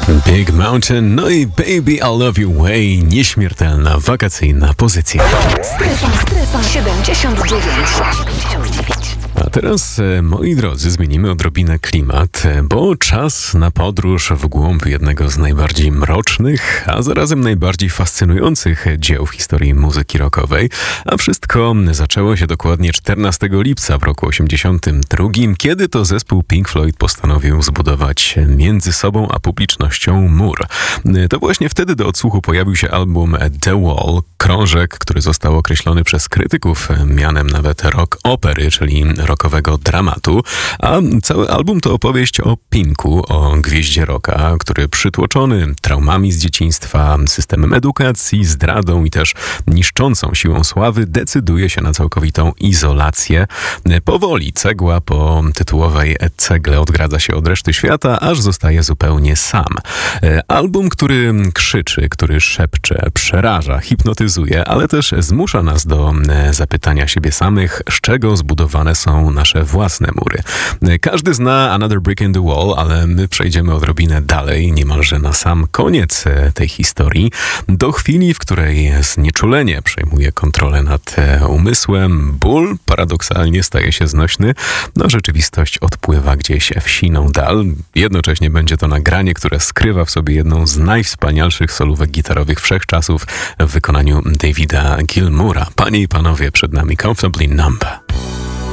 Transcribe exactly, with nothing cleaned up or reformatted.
Big Mountain, no i Baby I Love You Way, nieśmiertelna wakacyjna pozycja. Strefa, strefa siedemdziesiąt dziewięć. A teraz, moi drodzy, zmienimy odrobinę klimat, bo czas na podróż w głąb jednego z najbardziej mrocznych, a zarazem najbardziej fascynujących dzieł w historii muzyki rockowej. A wszystko zaczęło się dokładnie czternastego lipca w roku osiemdziesiątym drugim, kiedy to zespół Pink Floyd postanowił zbudować między sobą a publicznością mur. To właśnie wtedy do odsłuchu pojawił się album The Wall, krążek, który został określony przez krytyków mianem nawet rock opery, czyli rockowego dramatu, a cały album to opowieść o Pinku, o gwieździe rocka, który przytłoczony traumami z dzieciństwa, systemem edukacji, zdradą i też niszczącą siłą sławy decyduje się na całkowitą izolację. Powoli, cegła po tytułowej cegle odgradza się od reszty świata, aż zostaje zupełnie sam. Album, który krzyczy, który szepcze, przeraża, hipnotyzuje, ale też zmusza nas do zapytania siebie samych, z czego zbudowane są nasze własne mury. Każdy zna Another Brick in the Wall, ale my przejdziemy odrobinę dalej, niemalże na sam koniec tej historii, do chwili, w której znieczulenie przejmuje kontrolę nad umysłem, ból paradoksalnie staje się znośny, no rzeczywistość odpływa gdzieś w siną dal. Jednocześnie będzie to nagranie, które skrywa w sobie jedną z najwspanialszych solówek gitarowych wszechczasów w wykonaniu Davida Gilmoura. Panie i panowie, przed nami Comfortably Numb.